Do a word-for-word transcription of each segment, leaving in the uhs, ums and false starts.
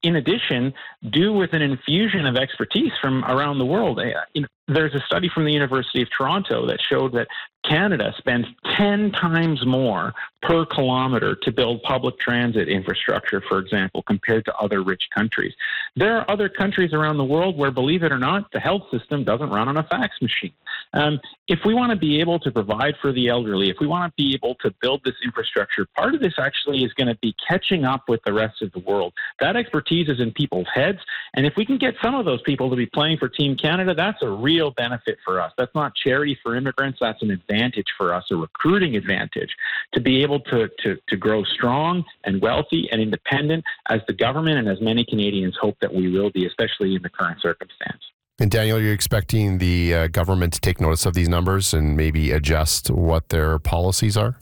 in addition, do with an infusion of expertise from around the world. You know, there's a study from the University of Toronto that showed that Canada spends ten times more per kilometer to build public transit infrastructure, for example, compared to other rich countries. There are other countries around the world where, believe it or not, the health system doesn't run on a fax machine. Um, if we want to be able to provide for the elderly, if we want to be able to build this infrastructure, part of this actually is going to be catching up with the rest of the world. That expertise is in people's heads, and if we can get some of those people to be playing for Team Canada, that's a real benefit for us. That's not charity for immigrants, that's an advantage for us, a recruiting advantage, to be able to, to, to grow strong and wealthy and independent as the government and as many Canadians hope that we will be, especially in the current circumstance. And Daniel, you're expecting the uh, government to take notice of these numbers and maybe adjust what their policies are?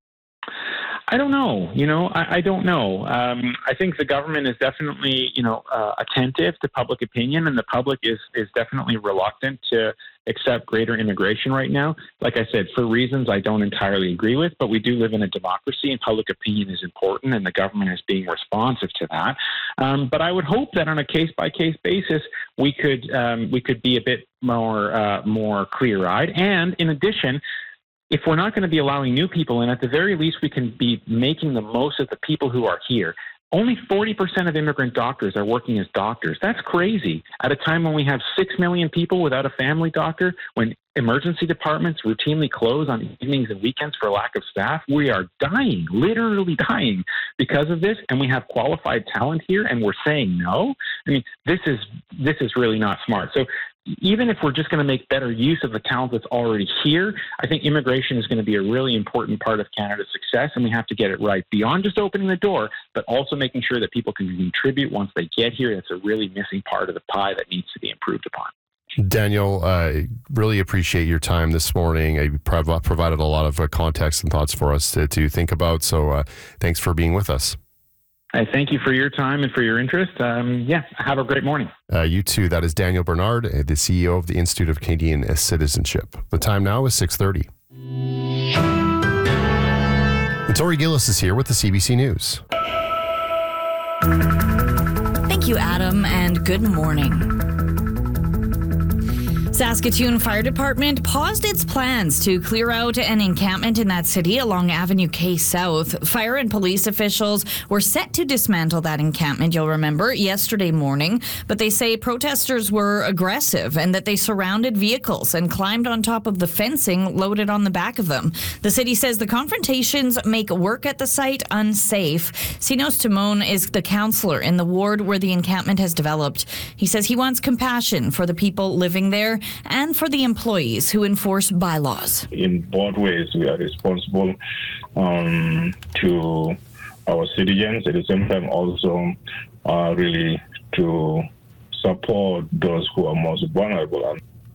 I don't know. You know, I, I don't know. Um, I think the government is definitely, you know, uh, attentive to public opinion, and the public is is definitely reluctant to accept greater immigration right now. Like I said, for reasons I don't entirely agree with, but we do live in a democracy, and public opinion is important, and the government is being responsive to that. Um, but I would hope that on a case by case basis, we could um, we could be a bit more uh, more clear eyed, and in addition, if we're not going to be allowing new people in, at the very least, we can be making the most of the people who are here. Only forty percent of immigrant doctors are working as doctors. That's crazy. At a time when we have six million people without a family doctor, when emergency departments routinely close on evenings and weekends for lack of staff, we are dying, literally dying because of this, and we have qualified talent here, and we're saying no? I mean, this is this is really not smart. So even if we're just going to make better use of the talent that's already here, I think immigration is going to be a really important part of Canada's success, and we have to get it right beyond just opening the door, but also making sure that people can contribute once they get here. It's a really missing part of the pie that needs to be improved upon. Daniel, I uh, really appreciate your time this morning. You prov- provided a lot of uh, context and thoughts for us to, to think about, so uh, thanks for being with us. I thank you for your time and for your interest. Um, yeah, have a great morning. Uh, you too. That is Daniel Bernard, the C E O of the Institute of Canadian Citizenship. The time now is six thirty. And Tori Gillis is here with the C B C News. Thank you, Adam, and good morning. Saskatoon Fire Department paused its plans to clear out an encampment in that city along Avenue K South. Fire and police officials were set to dismantle that encampment, you'll remember, yesterday morning, but they say protesters were aggressive and that they surrounded vehicles and climbed on top of the fencing loaded on the back of them. The city says the confrontations make work at the site unsafe. Sinos Timon is the councillor in the ward where the encampment has developed. He says he wants compassion for the people living there and for the employees who enforce bylaws. In both ways, we are responsible um, to our citizens, at the same time also uh, really to support those who are most vulnerable.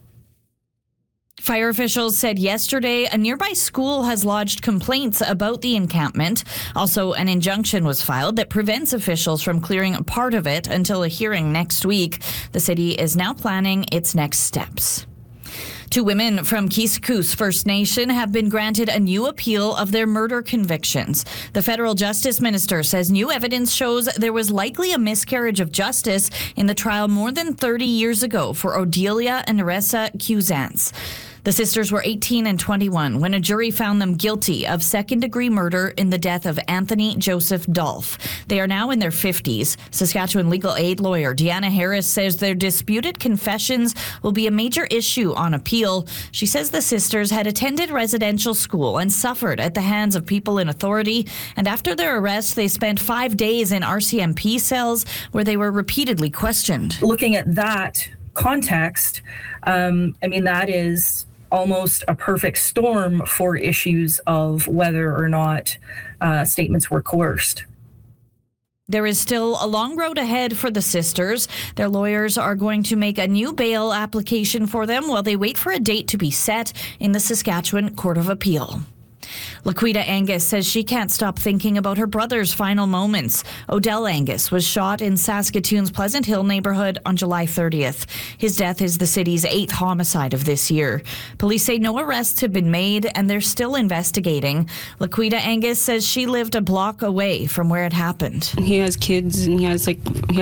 Fire officials said yesterday a nearby school has lodged complaints about the encampment. Also, an injunction was filed that prevents officials from clearing a part of it until a hearing next week. The city is now planning its next steps. Two women from Kiskous First Nation have been granted a new appeal of their murder convictions. The federal justice minister says new evidence shows there was likely a miscarriage of justice in the trial more than thirty years ago for Odelia and Nerissa Cusance. The sisters were eighteen and twenty-one when a jury found them guilty of second-degree murder in the death of Anthony Joseph Dolph. They are now in their fifties. Saskatchewan legal aid lawyer Deanna Harris says their disputed confessions will be a major issue on appeal. She says the sisters had attended residential school and suffered at the hands of people in authority. And after their arrest, they spent five days in R C M P cells where they were repeatedly questioned. Looking at that context, um, I mean, that is almost a perfect storm for issues of whether or not uh, statements were coerced. There is still a long road ahead for the sisters. Their lawyers are going to make a new bail application for them while they wait for a date to be set in the Saskatchewan Court of Appeal. Laquita Angus says she can't stop thinking about her brother's final moments. Odell Angus was shot in Saskatoon's Pleasant Hill neighborhood on July thirtieth. His death is the city's eighth homicide of this year. Police say no arrests have been made and they're still investigating. Laquita Angus says she lived a block away from where it happened. He has kids and he has like he